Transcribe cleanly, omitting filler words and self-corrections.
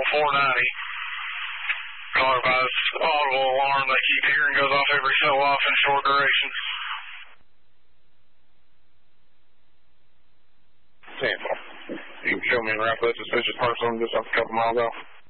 on 490. Caller by this audible alarm they keep hearing goes off every so often, short duration. 10-4. You can show me in route that suspicious person just off a couple miles off.